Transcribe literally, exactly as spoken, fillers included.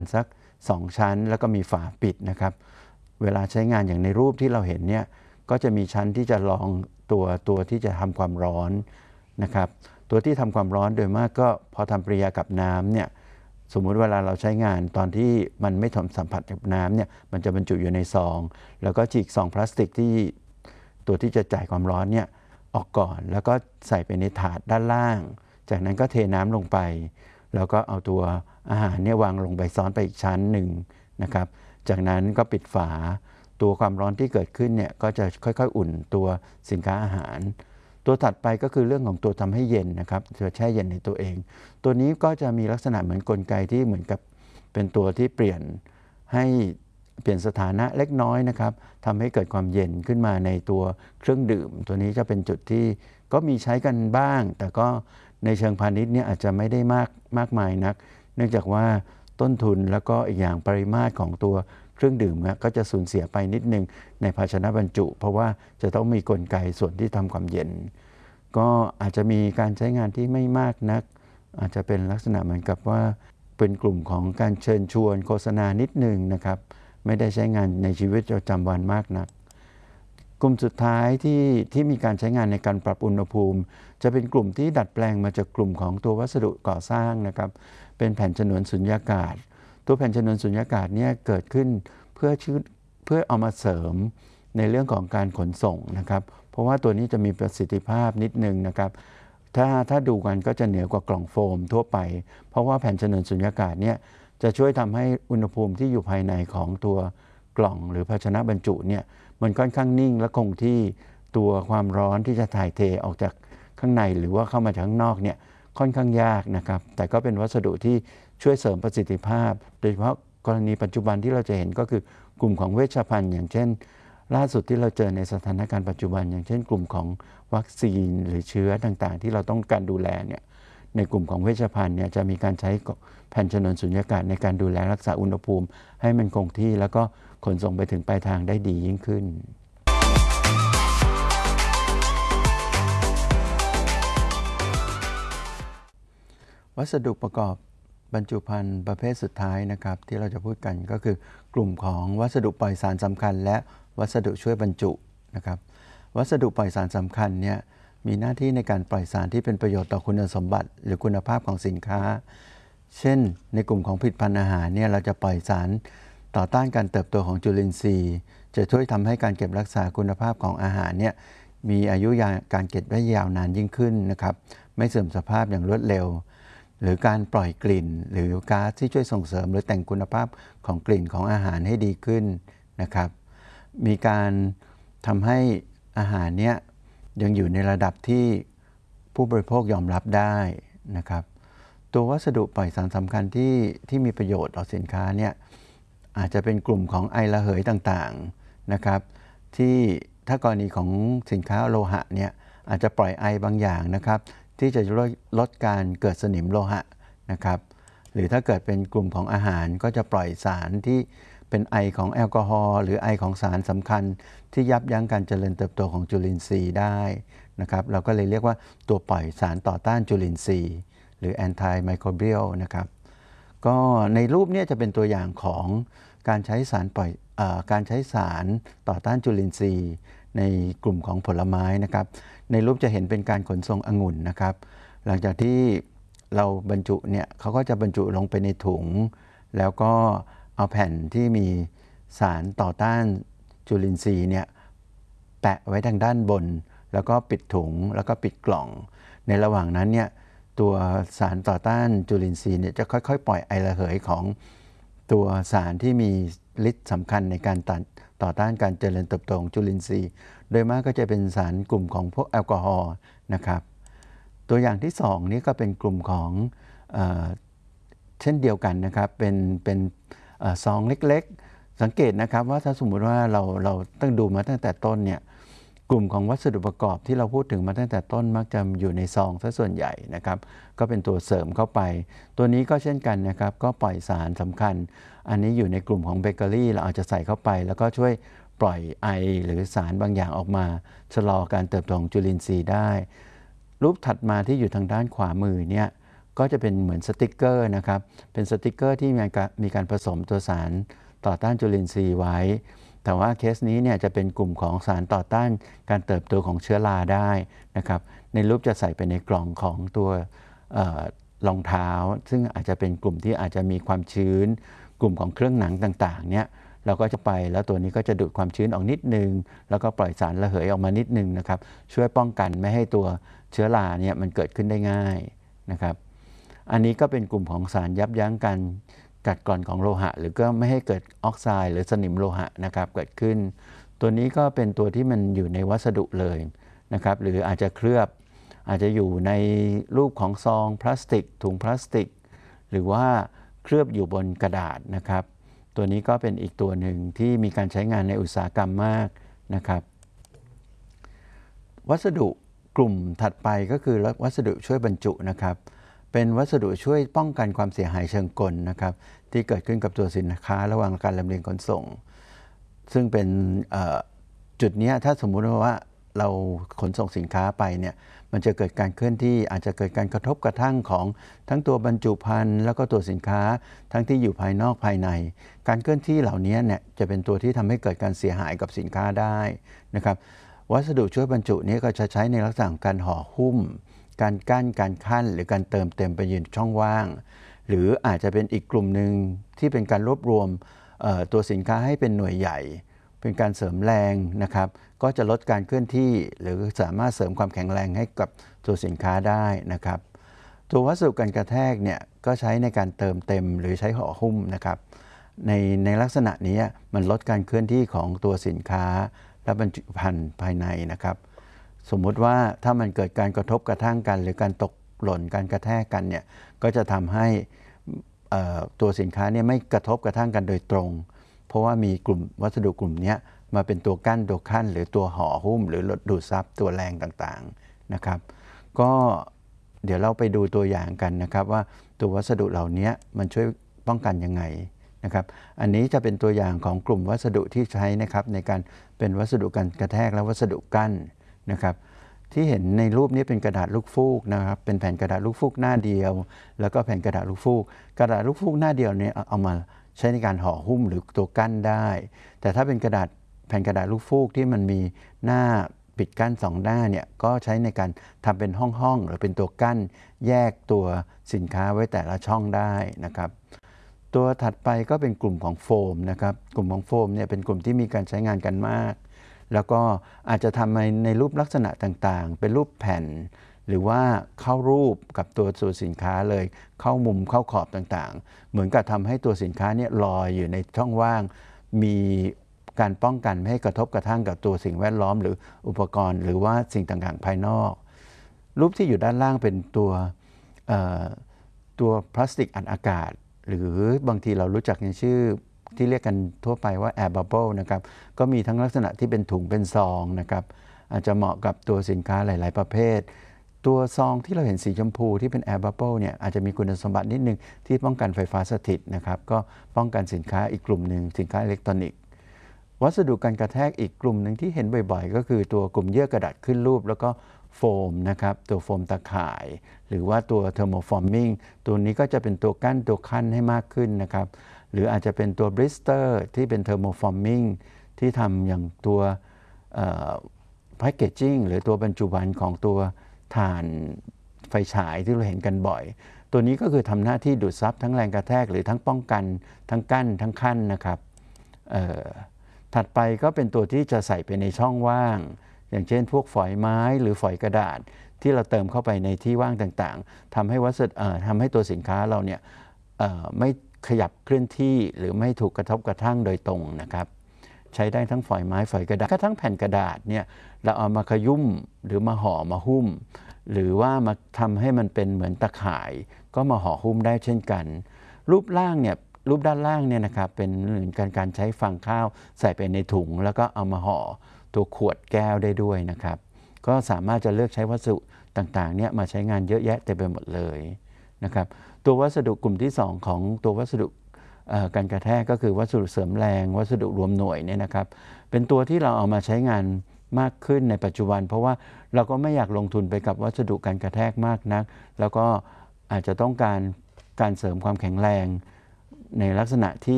สักสองชั้นแล้วก็มีฝาปิดนะครับเวลาใช้งานอย่างในรูปที่เราเห็นเนี่ยก็จะมีชั้นที่จะรองตัวตัวที่จะทำความร้อนนะครับตัวที่ทำความร้อนโดยมากก็พอทำปฏิกิริยากับน้ำเนี่ยสมมุติเวลาเราใช้งานตอนที่มันไม่ทำสัมผัสกับน้ำเนี่ยมันจะบรรจุอยู่ในซองแล้วก็ฉีกซองพลาสติกที่ตัวที่จะจ่ายความร้อนเนี่ยออกก่อนแล้วก็ใส่ไปในถาดด้านล่างจากนั้นก็เทน้ำลงไปแล้วก็เอาตัวอาหารเนี่ยวางลงไปซ้อนไปอีกชั้นหนึ่งนะครับจากนั้นก็ปิดฝาตัวความร้อนที่เกิดขึ้นเนี่ยก็จะค่อยๆอุ่นตัวสินค้าอาหารตัวถัดไปก็คือเรื่องของตัวทำให้เย็นนะครับตัวแช่เย็นในตัวเองตัวนี้ก็จะมีลักษณะเหมือนกลไกที่เหมือนกับเป็นตัวที่เปลี่ยนให้เปลี่ยนสถานะเล็กน้อยนะครับทำให้เกิดความเย็นขึ้นมาในตัวเครื่องดื่มตัวนี้จะเป็นจุดที่ก็มีใช้กันบ้างแต่ก็ในเชิงพาณิชย์เนี่ยอาจจะไม่ได้มากมากมายนักเนื่องจากว่าต้นทุนแล้วก็อีกอย่างปริมาตรของตัวเครื่องดื่มก็จะสูญเสียไปนิดนึงในภาชนะบรรจุเพราะว่าจะต้องมีกลไกส่วนที่ทำความเย็นก็อาจจะมีการใช้งานที่ไม่มากนักอาจจะเป็นลักษณะเหมือนกับว่าเป็นกลุ่มของการเชิญชวนโฆษณานิดนึงนะครับไม่ได้ใช้งานในชีวิตประจำวันมากนักกลุ่มสุดท้ายที่ที่มีการใช้งานในการปรับอุณหภูมิจะเป็นกลุ่มที่ดัดแปลงมาจากกลุ่มของตัววัสดุก่อสร้างนะครับเป็นแผ่นฉนวนสุญญากาศตัวแผ่นฉนวนสุญญากาศเนี่ยเกิดขึ้นเพื่อชื่อเพื่อเอามาเสริมในเรื่องของการขนส่งนะครับเพราะว่าตัวนี้จะมีประสิทธิภาพนิดนึงนะครับถ้าถ้าดูกันก็จะเหนือกว่ากล่องโฟมทั่วไปเพราะว่าแผ่นฉนวนสุญญากาศเนี่ยจะช่วยทำให้อุณหภูมิที่อยู่ภายในของตัวกล่องหรือภาชนะบรรจุเนี่ยมันค่อนข้างนิ่งและคงที่ตัวความร้อนที่จะถ่ายเทออกจากข้างในหรือว่าเข้ามาจากข้างนอกเนี่ยค่อนข้างยากนะครับแต่ก็เป็นวัสดุที่ช่วยเสริมประสิทธิภาพโดยเฉพาะกรณีปัจจุบันที่เราจะเห็นก็คือกลุ่มของเวชภัณฑ์อย่างเช่นล่าสุดที่เราเจอในสถานการณ์ปัจจุบันอย่างเช่นกลุ่มของวัคซีนหรือเชื้อต่างๆที่เราต้องการดูแลเนี่ยในกลุ่มของเวชภัณฑ์เนี่ยจะมีการใช้แผ่นฉนวนสุญญากาศในการดูแลรักษาอุณหภูมิให้มันคงที่แล้วก็ขนส่งไปถึงปลายทางได้ดียิ่งขึ้นวัสดุประกอบบรรจุภัณฑ์ประเภทสุดท้ายนะครับที่เราจะพูดกันก็คือกลุ่มของวัสดุปล่อยสารสำคัญและวัสดุช่วยบรรจุนะครับวัสดุปล่อยสารสำคัญเนี่ยมีหน้าที่ในการปล่อยสารที่เป็นประโยชน์ต่อคุณสมบัติหรือคุณภาพของสินค้าเช่นในกลุ่มของผลิตภัณฑ์อาหารเนี่ยเราจะปล่อยสารต่อต้านการเติบโตของจุลินทรีย์จะช่วยทำให้การเก็บรักษาคุณภาพของอาหารเนี่ยมีอายุการเก็บไว้ยาวนานยิ่งขึ้นนะครับไม่เสื่อมสภาพอย่างรวดเร็วหรือการปล่อยกลิ่นหรือก๊าซที่ช่วยส่งเสริมหรือแต่งคุณภาพของกลิ่นของอาหารให้ดีขึ้นนะครับมีการทำให้อาหารเนี้ยยังอยู่ในระดับที่ผู้บริโภคยอมรับได้นะครับตัววัสดุปล่อยสารสำคัญที่ที่มีประโยชน์ต่อสินค้าเนี่ยอาจจะเป็นกลุ่มของไอระเหยต่างๆนะครับที่ถ้ากรณีของสินค้าโลหะเนี่ยอาจจะปล่อยไอบางอย่างนะครับที่จะลดการเกิดสนิมโลหะนะครับหรือถ้าเกิดเป็นกลุ่มของอาหารก็จะปล่อยสารที่เป็นไอของแอลกอฮอล์หรือไอของสารสำคัญที่ยับยั้งการเจริญเติบโตของจุลินทรีย์ได้นะครับเราก็เลยเรียกว่าตัวปล่อยสารต่อต้านจุลินทรีย์หรือ anti microbial นะครับก็ในรูปนี้จะเป็นตัวอย่างของการใช้สารปล่อยเอ่อการใช้สารต่อต้านจุลินทรีย์ในกลุ่มของผลไม้นะครับในรูปจะเห็นเป็นการขนส่งองุ่นนะครับหลังจากที่เราบรรจุเนี่ยเขาก็จะบรรจุลงไปในถุงแล้วก็เอาแผ่นที่มีสารต่อต้านจุลินทรีย์เนี่ยแปะไว้ทางด้านบนแล้วก็ปิดถุงแล้วก็ปิดกล่องในระหว่างนั้นเนี่ยตัวสารต่อต้านจุลินทรีย์เนี่ยจะค่อยๆปล่อยไอระเหยของตัวสารที่มีฤทธิ์สำคัญในการต่อต้านการเจริญเติบโตของจุลินทรีย์โดยมากก็จะเป็นสารกลุ่มของพวกแอลกอฮอล์นะครับตัวอย่างที่สองนี้ก็เป็นกลุ่มของเอ่อเช่นเดียวกันนะครับเป็นเป็นซองเล็กๆสังเกตนะครับว่าถ้าสมมุติว่าเราเราต้องดูมาตั้งแต่ต้นเนี่ยกลุ่มของวัสดุประกอบที่เราพูดถึงมาตั้งแต่ต้นมักจะอยู่ในซองซะส่วนใหญ่นะครับก็เป็นตัวเสริมเข้าไปตัวนี้ก็เช่นกันนะครับก็ปล่อยสารสำคัญอันนี้อยู่ในกลุ่มของเบเกอรี่เราอาจจะใส่เข้าไปแล้วก็ช่วยปล่อยไอหรือสารบางอย่างออกมาชะลอการเติบโตของจุลินทรีย์ได้รูปถัดมาที่อยู่ทางด้านขวามือเนี่ยก็ก็จะเป็นเหมือนสติกเกอร์นะครับเป็นสติกเกอร์ที่มีการมีการผสมตัวสารต่อต้านจุลินทรีย์ไว้แต่ว่าเคสนี้เนี่ยจะเป็นกลุ่มของสารต่อต้านการเติบโตของเชื้อราได้นะครับในรูปจะใส่ไปในกล่องของตัวรองเท้าซึ่งอาจจะเป็นกลุ่มที่อาจจะมีความชื้นกลุ่มของเครื่องหนังต่างๆเนี่ยเราก็จะไปแล้วตัวนี้ก็จะดูดความชื้นออกนิดนึงแล้วก็ปล่อยสารระเหยออกมานิดนึงนะครับช่วยป้องกันไม่ให้ตัวเชื้อราเนี่ยมันเกิดขึ้นได้ง่ายนะครับอันนี้ก็เป็นกลุ่มของสารยับยั้งการกัดกร่อนของโลหะหรือก็ไม่ให้เกิดออกไซด์หรือสนิมโลหะนะครับเกิดขึ้นตัวนี้ก็เป็นตัวที่มันอยู่ในวัสดุเลยนะครับหรืออาจจะเคลือบอาจจะอยู่ในรูปของซองพลาสติกถุงพลาสติกหรือว่าเคลือบอยู่บนกระดาษนะครับตัวนี้ก็เป็นอีกตัวหนึ่งที่มีการใช้งานในอุตสาหกรรมมากนะครับวัสดุกลุ่มถัดไปก็คือวัสดุช่วยบรรจุนะครับเป็นวัสดุช่วยป้องกันความเสียหายเชิงกลนะครับที่เกิดขึ้นกับตัวสินค้าระหว่างการลำเลียงขนส่งซึ่งเป็นจุดนี้ถ้าสมมุติว่าเราขนส่งสินค้าไปเนี่ยมันจะเกิดการเคลื่อนที่อาจจะเกิดการกระทบกระทั่งของทั้งตัวบรรจุภัณฑ์แล้วก็ตัวสินค้าทั้งที่อยู่ภายนอกภายในการเคลื่อนที่เหล่านี้เนี่ยจะเป็นตัวที่ทำให้เกิดการเสียหายกับสินค้าได้นะครับวัสดุช่วยบรรจุนี้ก็จะใช้ในลักษณะของการห่อหุ้มการกั้นการคั่นหรือการเติมเต็มไปยืนช่องว่างหรืออาจจะเป็นอีกกลุ่มหนึ่งที่เป็นการรวบรวมตัวสินค้าให้เป็นหน่วยใหญ่เป็นการเสริมแรงนะครับก็จะลดการเคลื่อนที่หรือสามารถเสริมความแข็งแรงให้กับตัวสินค้าได้นะครับตัววัสดุการกระแทกเนี่ยก็ใช้ในการเติมเต็มหรือใช้ห่อหุ้มนะครับในในลักษณะนี้มันลดการเคลื่อนที่ของตัวสินค้าและบรรจุภัณฑ์ภายในนะครับสมมุติว่าถ้ามันเกิดการกระทบกระทั่งกันหรือการตกหล่นการกระแทกกันเนี่ยก็จะทำให้ตัวสินค้าเนี่ยไม่กระทบกระทั่งกันโดยตรงเพราะว่ามีกลุ่มวัสดุกลุ่มนี้มาเป็นตัวกั้นตัวขั้นหรือตัวห่อหุ้มหรือดูดซับตัวแรงต่างๆนะครับก็เดี๋ยวเราไปดูตัวอย่างกันนะครับว่าตัววัสดุเหล่านี้มันช่วยป้องกันยังไงนะครับอันนี้จะเป็นตัวอย่างของกลุ่มวัสดุที่ใช้นะครับในการเป็นวัสดุการกระแทกและวัสดุกั้นนะครับที่เห็นในรูปนี้เป็นกระดาษลูกฟูกนะครับเป็นแผ่นกระดาษลูกฟูกหน้าเดียวแล้วก็แผ่นกระดาษลูกฟูกกระดาษลูกฟูกหน้าเดียวเนี่ยเอามาใช้ในการห่อหุ้มหรือตัวกั้นได้แต่ถ้าเป็นกระดาษแผ่นกระดาษลูกฟูกที่มันมีหน้าปิดกั้นสองหน้าเนี่ยก็ใช้ในการทำเป็นห้องๆหรือเป็นตัวกั้นแยกตัวสินค้าไว้แต่ละช่องได้นะครับตัวถัดไปก็เป็นกลุ่มของโฟมนะครับกลุ่มของโฟมเนี่ยเป็นกลุ่มที่มีการใช้งานกันมากแล้วก็อาจจะทำในในรูปลักษณะต่างๆเป็นรูปแผ่นหรือว่าเข้ารูปกับตัวตัวสินค้าเลยเข้ามุมเข้าขอบต่างๆเหมือนกับทำให้ตัวสินค้าเนี่ยลอยอยู่ในช่องว่างมีการป้องกันไม่ให้กระทบกระทั่งกับตัวสิ่งแวดล้อมหรืออุปกรณ์หรือว่าสิ่งต่างๆภายนอกรูปที่อยู่ด้านล่างเป็นตัวตัวพลาสติกอัดอากาศหรือบางทีเรารู้จักในชื่อที่เรียกกันทั่วไปว่า Air Bubble นะครับก็มีทั้งลักษณะที่เป็นถุงเป็นซองนะครับอาจจะเหมาะกับตัวสินค้าหลายๆประเภทตัวซองที่เราเห็นสีชมพูที่เป็น Air Bubble เนี่ยอาจจะมีคุณสมบัตินิดนึงที่ป้องกันไฟฟ้าสถิตนะครับก็ป้องกันสินค้าอีกกลุ่มหนึ่งสินค้าอิเล็กทรอนิกส์วัสดุการกระแทกอีกกลุ่มหนึ่งที่เห็นบ่อยๆก็คือตัวกลุ่มเยื่อกระดาษขึ้นรูปแล้วก็โฟมนะครับตัวโฟมตะข่ายหรือว่าตัวเทอร์โมฟอร์มิงตัวนี้ก็จะเป็นตัวกั้นตัวขั้นให้มากขึ้นนะครับหรืออาจจะเป็นตัวบริสเตอร์ที่เป็นเทอร์โมฟอร์มิงที่ทำอย่างตัวแพคเกจจิ้งหรือตัวบรรจุภัณฑ์ของตัวถ่านไฟฉายที่เราเห็นกันบ่อยตัวนี้ก็คือทำหน้าที่ดูดซับทั้งแรงกระแทกหรือทั้งป้องกันทั้งกั้นทั้งขั้นนะครับถัดไปก็เป็นตัวที่จะใส่ไปในช่องว่างอย่างเช่นพวกฝอยไม้หรือฝอยกระดาษที่เราเติมเข้าไปในที่ว่างต่างๆทำให้วัสดุทำให้ตัวสินค้าเราเนี่ยไม่ขยับเคลื่อนที่หรือไม่ถูกกระทบกระทั่งโดยตรงนะครับใช้ได้ทั้งฝอยไม้ฝอยกระดาษกระทั่งแผ่นกระดาษเนี่ยเราเอามาขยุ่มหรือมาห่อมาหุ้มหรือว่ามาทำให้มันเป็นเหมือนตะข่ายก็มาห่อหุ้มได้เช่นกันรูปร่างเนี่ยรูปด้านล่างเนี่ยนะครับเป็นเหมือนการการใช้ฟางข้าวใส่ไปในถุงแล้วก็เอามาห่อตัวขวดแก้วได้ด้วยนะครับก็สามารถจะเลือกใช้วัสดุต่างๆเนี่ยมาใช้งานเยอะแยะเต็มไปหมดเลยนะครับตัววัสดุกลุ่มที่สองของตัววัสดุการกระแทกก็คือวัสดุเสริมแรงวัสดุรวมหน่วยเนี่ยนะครับเป็นตัวที่เราเอามาใช้งานมากขึ้นในปัจจุบันเพราะว่าเราก็ไม่อยากลงทุนไปกับวัสดุการกระแทกมากนักแล้วก็อาจจะต้องการการเสริมความแข็งแรงในลักษณะที่